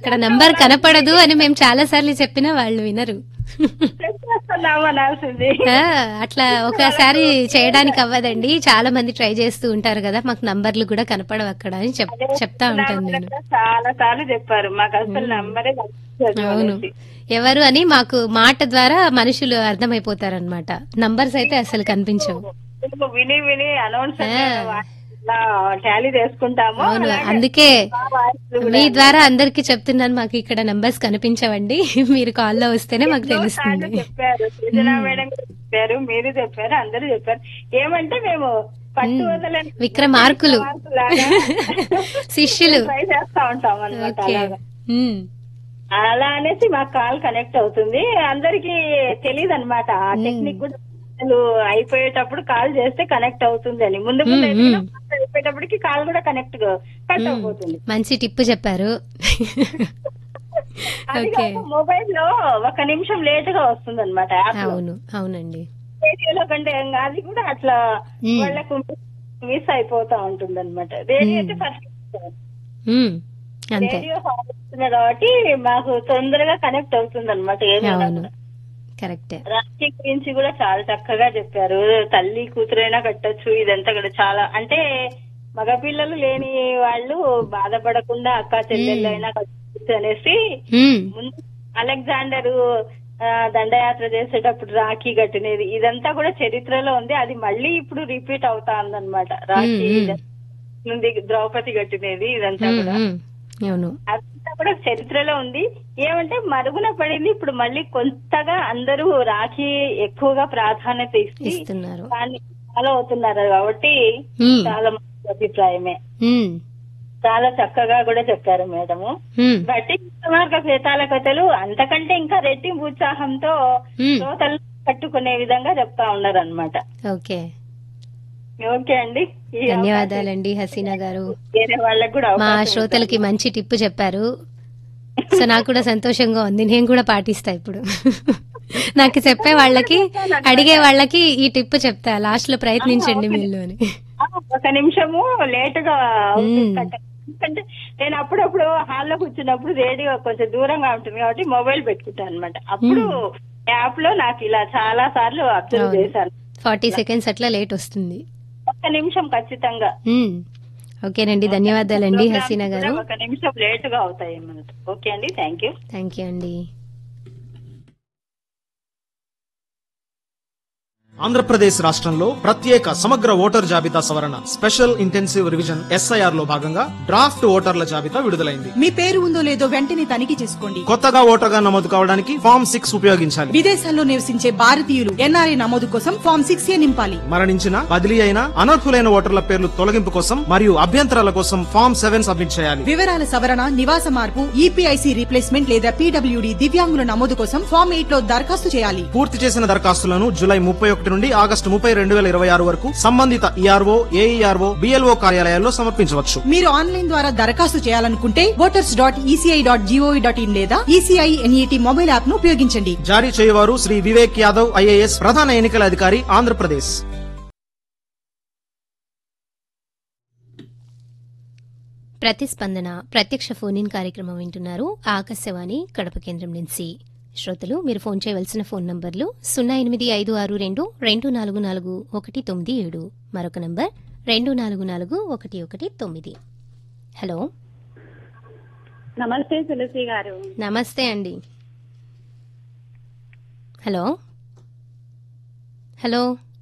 ఇక్కడ నంబర్ కనపడదు అని మేము చాలా సార్లు చెప్పినా వాళ్ళు వినరు. అనాల్సింది. అట్లా ఒకసారి చేయడానికి అవ్వదండి, చాలా మంది ట్రై చేస్తూ ఉంటారు కదా, మాకు నంబర్లు కూడా కనపడవు అక్కడ అని చెప్తా ఉంటాను నేను. చాలా సార్లు చెప్పారు మాకు అసలు నంబరే కనిపించదు అవును, అనేసి. ఎవరు అని మాకు మాట ద్వారా మనుషులు అర్థమైపోతారనమాట, నంబర్స్ అయితే అసలు కనిపించవు. విని విని అనౌన్స్ టాలీ చేసుకుంటాము. అవును, అందుకే మీ ద్వారా అందరికి చెప్తున్నాను, మాకు ఇక్కడ నంబర్స్ కనిపించవండి, మీరు కాల్లో వస్తేనే మాకు తెలుస్తుంది. చెప్పారు, సృజన మేడం చెప్పారు, మీరు చెప్పారు, అందరూ చెప్పారు. ఏమంటే మేము పట్టు వదలని విక్రమార్కులు శిష్యులు ట్రై చేస్తా ఉంటాం అన్నమాట. అలా అనేసి మాకు కాల్ కనెక్ట్ అవుతుంది. అందరికి తెలియదు అనమాట ఆ టెక్నిక్ కూడా. అసలు అయిపోయేటప్పుడు కాల్ చేస్తే కనెక్ట్ అవుతుంది అని, ముందు ముందు అయిపోయేటప్పటికి కాల్ కూడా కట్ అయిపోతుంది. మంచి టిప్ చెప్పారు. మొబైల్ లో 1 నిమిషం లేట్ గా వస్తుంది అనమాట. అవును, అవునండి, రేడియోలో కంటే అది కూడా అట్లా వాళ్ళకు మిస్ అయిపోతా ఉంటుంది అనమాట. రేడియో అయితే ఫస్ట్ రేడియో వస్తుంది కాబట్టి మాకు తొందరగా కనెక్ట్ అవుతుంది అనమాట. ఏదైనా కరెక్టే. రాఖీ గురించి కూడా చాలా చక్కగా చెప్పారు. తల్లి కూతురైనా కట్టొచ్చు, ఇదంతా కూడా చాలా అంటే మగపిల్లలు లేని వాళ్ళు బాధపడకుండా అక్క చెల్లెళ్ళైనా కట్టొచ్చు అనేసి. ముందు అలెగ్జాండర్ దండయాత్ర చేసేటప్పుడు రాఖీ కట్టినది ఇదంతా కూడా చరిత్రలో ఉంది. అది మళ్ళీ ఇప్పుడు రిపీట్ అవుతా ఉందన్నమాట. రాఖీ నుండి ద్రౌపది కట్టినది ఇదంతా కూడా అదంతా కూడా చరిత్రలో ఉంది. ఏమంటే మరుగున పడింది, ఇప్పుడు మళ్ళీ కొత్తగా అందరూ రాఖీ ఎక్కువగా ప్రాధాన్యత ఇస్తున్నారు, దాన్ని ఫాలో అవుతున్నారు కాబట్టి చాలా మంచి అభిప్రాయమే. చాలా చక్కగా కూడా చెప్పారు మేడము. బట్టి మార్గ భేతాల కథలు అంతకంటే ఇంకా రెట్టింపు ఉత్సాహంతో శ్రోతలు కట్టుకునే విధంగా చెప్తా ఉన్నారు అనమాట. ఓకే ఓకే అండి, ధన్యవాదాలండి హసీనా గారు. వేరే వాళ్ళకి కూడా మా శ్రోతలకి మంచి టిప్ చెప్పారు. సో నాకు కూడా సంతోషంగా ఉంది, నేను కూడా పాటిస్తా ఇప్పుడు. నాకు చెప్పే వాళ్ళకి అడిగే వాళ్ళకి ఈ టిప్ చెప్తా, లాస్ట్ లో ప్రయత్నించండి మీరు అని. 1 నిమిషము లేటుగా ఎందుకంటే నేను అప్పుడప్పుడు హాల్లో కూర్చున్నప్పుడు రేడియో కొంచెం దూరంగా ఉంటుంది కాబట్టి మొబైల్ పెట్టుకుంటాను అనమాట. అప్పుడు యాప్ లో నాకు ఇలా చాలా సార్లు అబ్జర్వ్ చేశాను. 40 సెకండ్స్ అట్లా లేట్ వస్తుంది. 1 నిమిషం ఖచ్చితంగా. ఓకేనండి, ధన్యవాదాలండి హసీనా గారు. 1 నిమిషం లేటుగా అవుతాయి. ఓకే అండి, థ్యాంక్ యూ. థ్యాంక్ యూ అండి. ఆంధ్రప్రదేశ్ రాష్ట్రంలో ప్రత్యేక సమగ్ర ఓటర్ జాబితా సవరణ స్పెషల్ ఇంటెన్సివ్ రివిజన్ SIR లో భాగంగా డ్రాఫ్ట్ ఓటర్ల జాబితా విడుదలైంది. మీ పేరు ఉందో లేదో వెంటనే తనిఖీ చేసుకోండి. కొత్తగా ఓటర్గా నమోదు కావడానికి ఫామ్ 6 ఉపయోగించాలి. విదేశాల్లో నివసించే భారతీయులు NRI నమోదు కోసం ఫామ్ 6A నింపాలి. మరణించిన, బదిలీ అయిన, అనర్హులైన ఓటర్ల పేర్లు తొలగింపు కోసం మరియు అభ్యంతరాల కోసం ఫామ్ 7 సబ్మిట్ చేయాలి. వివరాల సవరణ, నివాస మార్పు, EPIC రీప్లేస్మెంట్ లేదా PWD దివ్యాంగుల నమోదు కోసం ఫామ్ 8 లో దరఖాస్తు చేయాలి. పూర్తి చేసిన దరఖాస్తులను జూలై 31 నుండి ఆగస్టు 30, 2026 వరకు సంబంధిత ERO, AERO, BLO కార్యాలయాల్లో సమర్పించవచ్చు. మీరు ఆన్లైన్ ద్వారా దరఖాస్తు చేయాలనుకుంటే voters.eci.gov.in లేదా ECI NET మొబైల్ యాప్ ను ఉపయోగించండి. జారీ చేయవారు శ్రీ వివేక్ యాదవ్ IAS, ప్రధాన ఎన్నికల అధికారి, ఆంధ్రప్రదేశ్. ప్రతిస్పందన ప్రత్యక్ష ఫోన్ ఇన్ కార్యక్రమం వింటున్నారు ఆకాశవాణి కడప కేంద్రం నుంచి. శ్రోతలు మీరు ఫోన్ చేయవలసిన ఫోన్ నంబర్లు 08562244197, మరొక నంబర్ 244119. హలో, నమస్తే తులసి గారు. నమస్తే అండి. Hello hello